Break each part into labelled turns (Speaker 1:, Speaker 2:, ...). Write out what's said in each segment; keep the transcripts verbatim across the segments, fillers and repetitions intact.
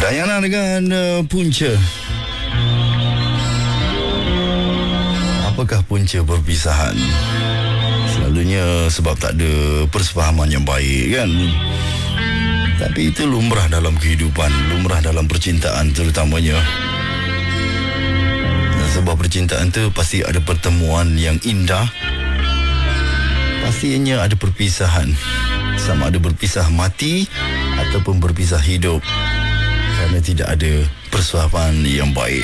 Speaker 1: Dayana dengan uh, punca. Apakah punca perpisahan? Selalunya sebab tak ada persefahaman yang baik, kan? Tapi itu lumrah dalam kehidupan, lumrah dalam percintaan terutamanya. Dan sebab percintaan tu pasti ada pertemuan yang indah, pastinya ada perpisahan. Sama ada berpisah mati ataupun berpisah hidup, kerana tidak ada persuapan yang baik.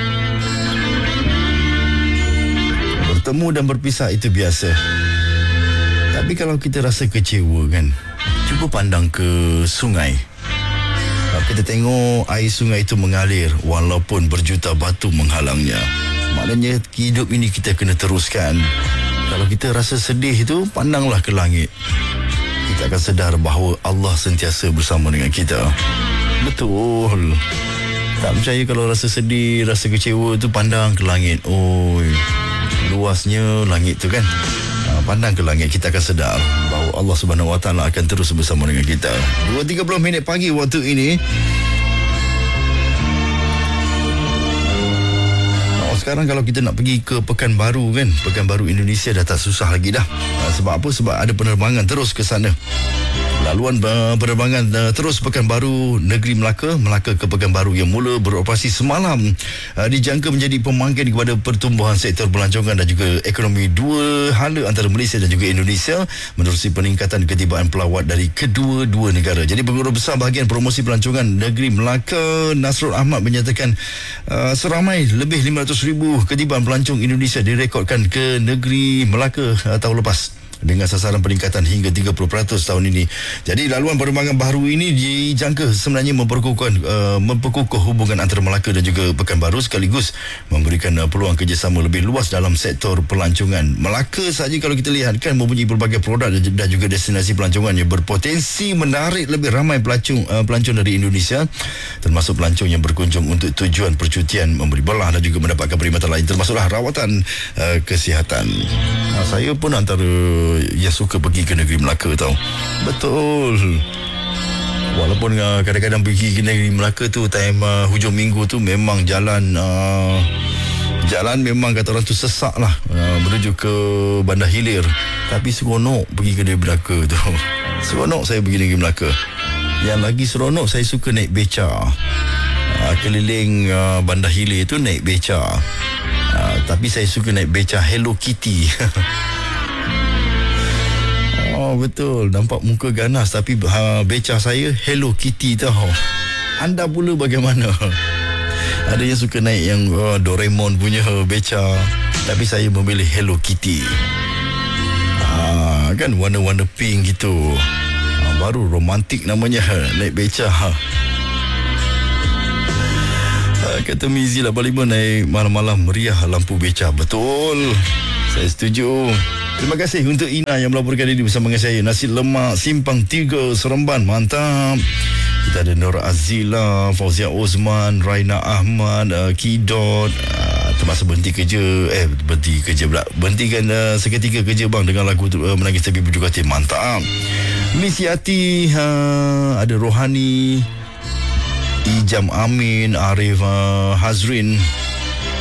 Speaker 1: Bertemu dan berpisah itu biasa. Tapi kalau kita rasa kecewa, kan, cuba pandang ke sungai. Kalau kita tengok air sungai itu mengalir walaupun berjuta batu menghalangnya, maknanya hidup ini kita kena teruskan. Kalau kita rasa sedih itu, pandanglah ke langit. Kita akan sedar bahawa Allah sentiasa bersama dengan kita. Betul. Tak percaya kalau rasa sedih, rasa kecewa tu, pandang ke langit. Oh, luasnya langit tu, kan. Pandang ke langit, kita akan sedar bahawa Allah Subhanahu Wa Taala akan terus bersama dengan kita. dua tiga puluh minit pagi waktu ini. Oh, sekarang kalau kita nak pergi ke Pekanbaru, kan, Pekanbaru Indonesia dah tak susah lagi dah. Sebab apa? Sebab ada penerbangan terus ke sana. Laluan penerbangan uh, terus Pekanbaru Negeri Melaka, Melaka ke Pekanbaru yang mula beroperasi semalam uh, dijangka menjadi pemangkin kepada pertumbuhan sektor pelancongan dan juga ekonomi dua hala antara Malaysia dan juga Indonesia menerusi peningkatan ketibaan pelawat dari kedua-dua negara. Jadi pengurus besar bahagian promosi pelancongan Negeri Melaka, Nasrul Ahmad, menyatakan uh, seramai lebih lima ratus ribu ketibaan pelancong Indonesia direkodkan ke Negeri Melaka uh, tahun lepas, dengan sasaran peningkatan hingga tiga puluh peratus tahun ini. Jadi laluan penerbangan baru ini dijangka sebenarnya memperkukuhkan uh, memperkukuh hubungan antara Melaka dan juga Pekanbaru, sekaligus memberikan uh, peluang kerjasama lebih luas dalam sektor pelancongan. Melaka saja kalau kita lihat, kan, mempunyai berbagai produk dan juga destinasi pelancongan yang berpotensi menarik lebih ramai pelancong uh, pelancong dari Indonesia, termasuk pelancong yang berkunjung untuk tujuan percutian, memberi belah dan juga mendapatkan perkhidmatan lain, termasuklah rawatan uh, kesihatan. Nah, saya pun antara yang suka pergi ke negeri Melaka, tau. Betul. Walaupun uh, kadang-kadang pergi ke negeri Melaka tu time uh, hujung minggu tu, memang jalan uh, jalan memang kata orang tu sesak lah, uh, menuju ke Bandar Hilir. Tapi seronok pergi ke negeri Melaka tu. Seronok saya pergi negeri Melaka. Yang lagi seronok, saya suka naik beca. uh, Keliling uh, Bandar Hilir tu naik beca. uh, Tapi saya suka naik beca Hello Kitty. Oh, betul. Nampak muka ganas tapi ha, beca saya Hello Kitty, tau. Anda pula bagaimana? Ada yang suka naik yang uh, Doraemon punya beca, tapi saya memilih Hello Kitty. Ha, kan warna-warna pink gitu. Ha, baru romantik namanya, naik beca. Ha, kata Mizi lapan puluh lima, naik malam-malam meriah lampu beca. Betul. Saya setuju. Terima kasih untuk Ina yang melaporkan ini bersama dengan saya. Nasi lemak Simpang tiga, Seremban. Mantap. Kita ada Nur Azila, Fauzia Osman, Raina Ahmad, uh, Kidot. Uh, termasuk berhenti kerja. Eh, berhenti kerja pula. Berhentikan uh, seketika kerja, bang, dengan lagu uh, Menangis Tapi Berjuga Hati. Mantap. Miss Yati, uh, ada Rohani, Ijam Amin, Arif uh, Hazrin.